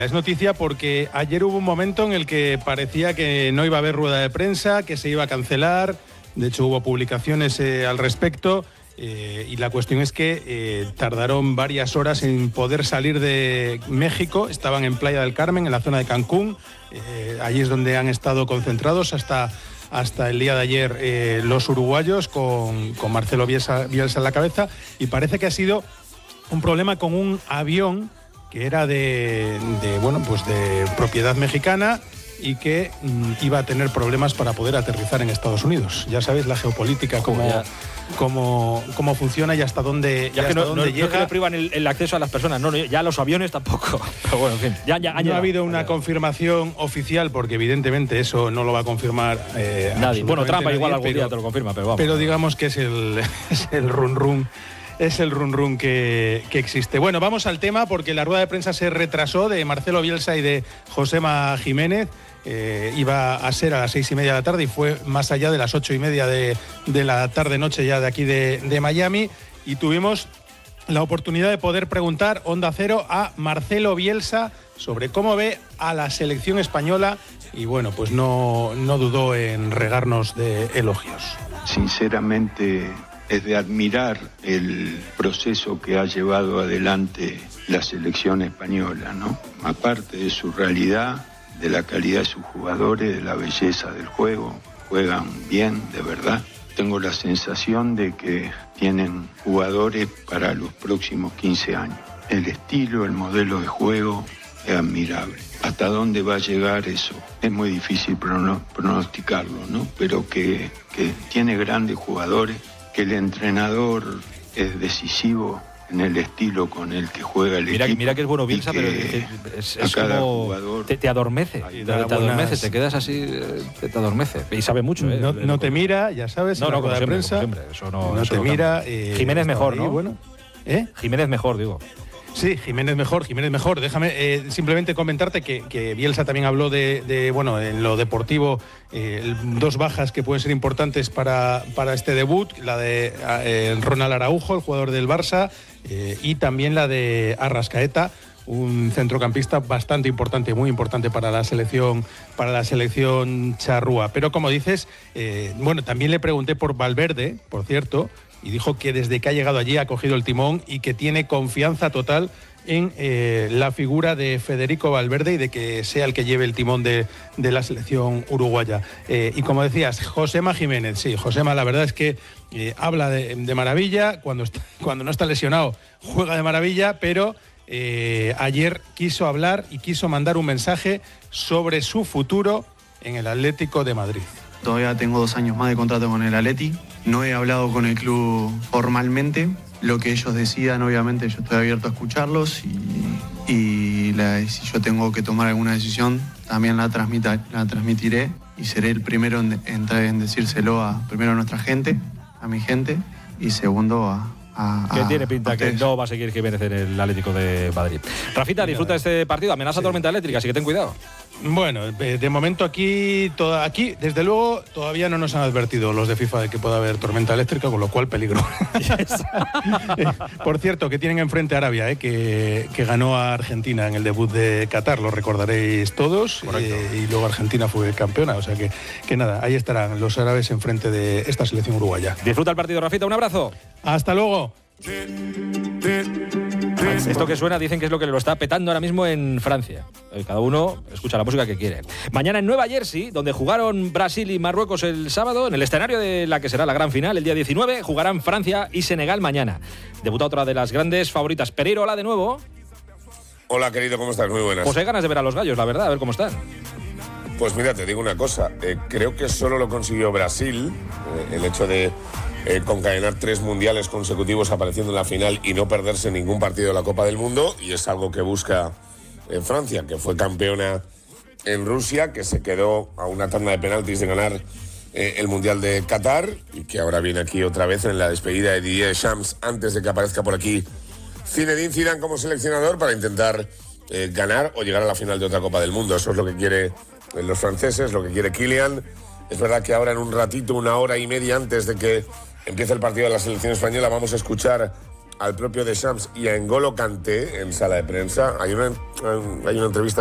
Es noticia porque ayer hubo un momento en el que parecía que no iba a haber rueda de prensa, que se iba a cancelar. De hecho, hubo publicaciones al respecto. Y la cuestión es que tardaron varias horas en poder salir de México. Estaban en Playa del Carmen, en la zona de Cancún. Allí es donde han estado concentrados hasta el día de ayer los uruguayos con Marcelo Bielsa en la cabeza. Y parece que ha sido un problema con un avión que era de propiedad mexicana y que iba a tener problemas para poder aterrizar en Estados Unidos. Ya sabéis la geopolítica, cómo funciona y hasta dónde, ya hasta dónde llega. No es que le privan el acceso a las personas, no, ya los aviones tampoco. Pero bueno, en fin, no ha habido una confirmación oficial, porque evidentemente eso no lo va a confirmar nadie. Bueno, Trump igual algún día te lo confirma, pero vamos. Pero digamos que es el run-run. Es el run-run que existe. Bueno, vamos al tema, porque la rueda de prensa se retrasó de Marcelo Bielsa y de Josema Jiménez. Iba a ser a las 6:30 de la tarde y fue más allá de las 8:30 de la tarde-noche ya de aquí de Miami. Y tuvimos la oportunidad de poder preguntar Onda Cero a Marcelo Bielsa sobre cómo ve a la selección española. Y bueno, pues no dudó en regarnos de elogios. Sinceramente, es de admirar el proceso que ha llevado adelante la selección española, ¿no? Aparte de su realidad, de la calidad de sus jugadores, de la belleza del juego, juegan bien, de verdad. Tengo la sensación de que tienen jugadores para los próximos 15 años. El estilo, el modelo de juego es admirable. ¿Hasta dónde va a llegar eso? Es muy difícil pronosticarlo, ¿no? Pero que tiene grandes jugadores, que el entrenador es decisivo en el estilo con el que juega el equipo. Mira que es bueno Bielsa, pero es como jugador te adormece, te quedas así, te adormece. Y sabe mucho, ¿eh? No te mira, ya sabes, no, en la de prensa. Siempre. Eso no eso te mira. Jiménez mejor, ¿no? Bueno. Jiménez mejor, digo. Sí, Jiménez mejor. Déjame simplemente comentarte que Bielsa también habló de en lo deportivo, dos bajas que pueden ser importantes para este debut, la de Ronald Araujo, el jugador del Barça, y también la de Arrascaeta, un centrocampista bastante importante, muy importante para la selección charrúa. Pero como dices, también le pregunté por Valverde, por cierto, y dijo que desde que ha llegado allí ha cogido el timón y que tiene confianza total en la figura de Federico Valverde y de que sea el que lleve el timón de la selección uruguaya. Y como decías, Josema Jiménez, sí, Josema la verdad es que habla de maravilla, cuando no está lesionado juega de maravilla, pero ayer quiso hablar y quiso mandar un mensaje sobre su futuro en el Atlético de Madrid. Todavía tengo 2 años más de contrato con el Atleti. No he hablado con el club formalmente. Lo que ellos decidan, obviamente, yo estoy abierto a escucharlos y si yo tengo que tomar alguna decisión, también la transmitiré y seré el primero en decírselo primero a nuestra gente, a mi gente, y segundo que tiene pinta que no va a seguir Jiménez en el Atlético de Madrid. Rafita, disfruta de este partido. Amenaza tormenta eléctrica, así que ten cuidado. Bueno, de momento aquí, desde luego, todavía no nos han advertido los de FIFA de que pueda haber tormenta eléctrica, con lo cual peligro. Por cierto, que tienen enfrente a Arabia, que ganó a Argentina en el debut de Qatar, lo recordaréis todos, y luego Argentina fue campeona, o sea que nada, ahí estarán los árabes enfrente de esta selección uruguaya. Disfruta el partido, Rafita, un abrazo. Hasta luego. Esto que suena dicen que es lo que lo está petando ahora mismo en Francia. Cada uno escucha la música que quiere. Mañana en Nueva Jersey, donde jugaron Brasil y Marruecos el sábado, en el escenario de la que será la gran final el día 19, jugarán Francia y Senegal mañana. Debuta otra de las grandes favoritas. Pereiro, hola de nuevo. Hola, querido, ¿cómo estás? Muy buenas. Pues hay ganas de ver a los gallos, la verdad, a ver cómo están. Pues mira, te digo una cosa. Creo que solo lo consiguió Brasil, el hecho de concadenar 3 mundiales consecutivos apareciendo en la final y no perderse ningún partido de la Copa del Mundo, y es algo que busca Francia, que fue campeona en Rusia, que se quedó a una tanda de penaltis de ganar el Mundial de Qatar, y que ahora viene aquí otra vez en la despedida de Didier Deschamps, antes de que aparezca por aquí Zinedine Zidane como seleccionador, para intentar ganar o llegar a la final de otra Copa del Mundo. Eso es lo que quiere los franceses, lo que quiere Kylian. Es verdad que ahora en un ratito, 1 hora y media antes de que empiece el partido de la selección española, vamos a escuchar al propio Deschamps y a N'Golo Kanté en sala de prensa. Hay una entrevista